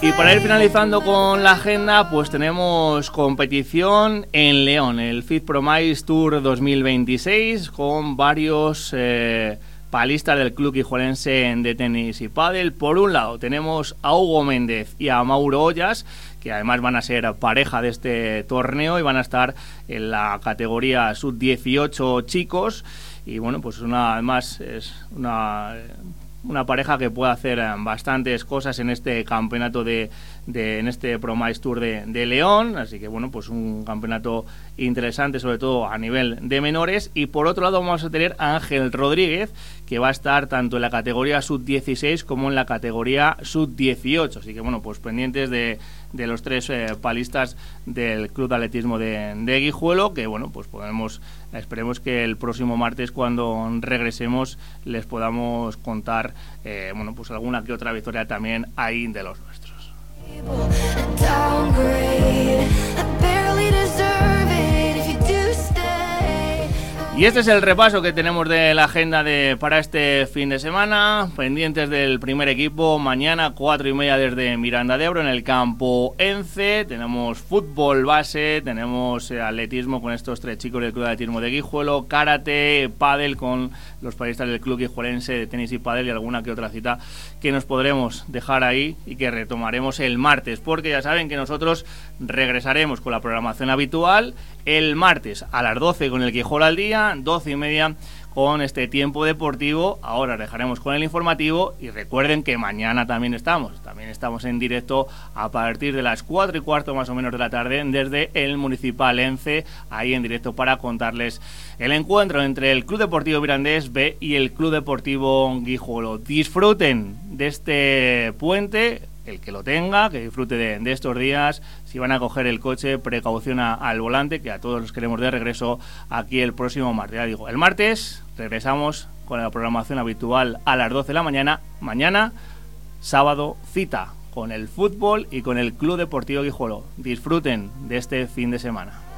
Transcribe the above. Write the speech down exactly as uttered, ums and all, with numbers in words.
Y para ir finalizando con la agenda, pues tenemos competición en León, el FitPromise Tour dos mil veintiséis, con varios eh, palistas del club guijuelense de tenis y pádel. Por un lado tenemos a Hugo Méndez y a Mauro Ollas, que además van a ser pareja de este torneo y van a estar en la categoría sub dieciocho chicos. Y bueno, pues una, además es una... una pareja que puede hacer bastantes cosas en este campeonato de, de en este Promise Tour de, de León, así que bueno, pues un campeonato interesante, sobre todo a nivel de menores. Y por otro lado vamos a tener a Ángel Rodríguez, que va a estar tanto en la categoría sub dieciséis como en la categoría sub dieciocho, así que bueno, pues pendientes de, de los tres eh, palistas del Club de Atletismo de, de Guijuelo, que bueno, pues podemos, esperemos que el próximo martes, cuando regresemos, les podamos contar eh, bueno, pues alguna que otra victoria también ahí de los nuestros. Y este es el repaso que tenemos de la agenda de para este fin de semana. Pendientes del primer equipo, mañana cuatro y media desde Miranda de Ebro en el campo ENCE. Tenemos fútbol base, tenemos eh, atletismo con estos tres chicos del Club de Atletismo de Guijuelo, karate, pádel con los pádistas del Club Guijuelense de tenis y pádel, y alguna que otra cita que nos podremos dejar ahí y que retomaremos el martes, porque ya saben que nosotros regresaremos con la programación habitual el martes a las doce con el Guijuelo al día, doce y media con este tiempo deportivo. Ahora dejaremos con el informativo y recuerden que mañana también estamos, también estamos en directo a partir de las cuatro y cuarto más o menos de la tarde desde el Municipal ENCE, ahí en directo para contarles el encuentro entre el Club Deportivo Mirandés B y el Club Deportivo Guijuelo. Disfruten de este puente, el que lo tenga, que disfrute de, de estos días. Si van a coger el coche, precaución a, al volante, que a todos los queremos de regreso aquí el próximo martes. Ya digo, el martes regresamos con la programación habitual a las doce de la mañana. Mañana, sábado, cita con el fútbol y con el Club Deportivo Guijuelo. Disfruten de este fin de semana.